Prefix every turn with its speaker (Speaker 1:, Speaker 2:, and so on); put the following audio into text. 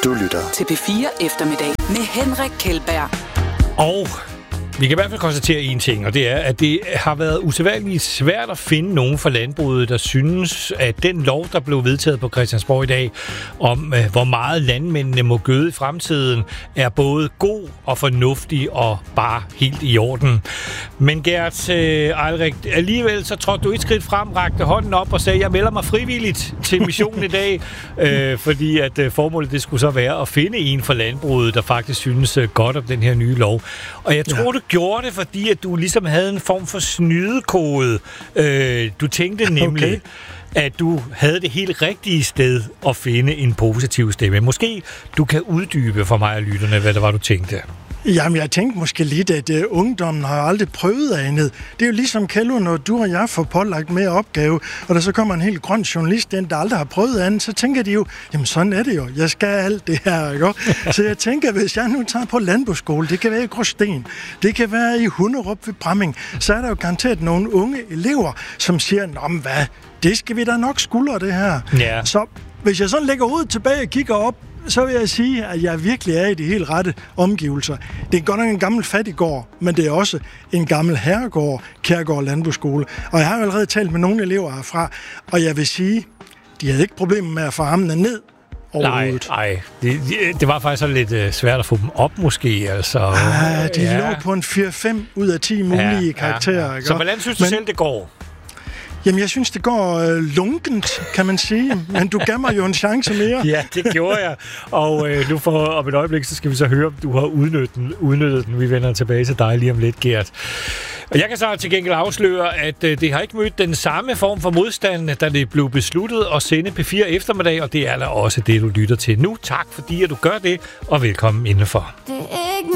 Speaker 1: Du lytter
Speaker 2: til P4 Eftermiddag med Henrik Kjeldberg.
Speaker 3: Og vi kan i hvert fald konstatere en ting, og det er, at det har været usædvanligt svært at finde nogen fra landbruget, der synes, at den lov, der blev vedtaget på Christiansborg i dag, om hvor meget landmændene må gøde i fremtiden, er både god og fornuftig og bare helt i orden. Men Gert Eilrik, alligevel så trådte du et skridt frem, rakte hånden op og sagde, jeg melder mig frivilligt til missionen i dag, fordi at formålet det skulle så være at finde en fra landbruget, der faktisk synes godt om den her nye lov. Og jeg tror, du gjorde det, fordi at du ligesom havde en form for snydekode. Du tænkte nemlig, at du havde det helt rigtige sted at finde en positiv stemme. Måske du kan uddybe for mig og lytterne, hvad det var, du tænkte.
Speaker 4: Jamen, jeg tænkte måske lidt, at ungdommen har aldrig prøvet andet. Det er jo ligesom, Kjeld, når du og jeg får pålagt mere opgave, og der så kommer en helt grøn journalist ind, der aldrig har prøvet andet, så tænker de jo, jamen sådan er det jo, jeg skal alt det her, ikke? Så jeg tænker, hvis jeg nu tager på landbrugsskole, det kan være i Gråsten, det kan være i Hunderup ved Bramming, så er der jo garanteret nogle unge elever, som siger, nå, men hvad, det skal vi da nok skuldre det her.
Speaker 3: Ja.
Speaker 4: Så hvis jeg sådan lægger ud tilbage og kigger op, så vil jeg sige, at jeg virkelig er i de helt rette omgivelser. Det er godt nok en gammel fattiggård, men det er også en gammel herregård, Kjærgaard Landbrugsskole. Og jeg har jo allerede talt med nogle elever herfra, og jeg vil sige, de havde ikke problemer med at få armene ned overhovedet.
Speaker 3: Nej. Det var faktisk så lidt svært at få dem op, måske. Altså,
Speaker 4: de lå på en 4-5 ud af 10 mulige karakterer. Ikke?
Speaker 3: Så hvordan synes du selv, det går?
Speaker 4: Jamen, jeg synes, det går lunkent, kan man sige. Men du gav mig jo en chance mere.
Speaker 3: Ja, det gjorde jeg. Og nu for om et øjeblik, så skal vi så høre, om du har udnyttet den. Vi vender tilbage til dig lige om lidt, Gert. Og jeg kan så til gengæld afsløre, at det har ikke mødt den samme form for modstand, da det blev besluttet at sende P4 Eftermiddag, og det er da også det, du lytter til nu. Tak fordi at du gør det, og velkommen indenfor.
Speaker 5: Det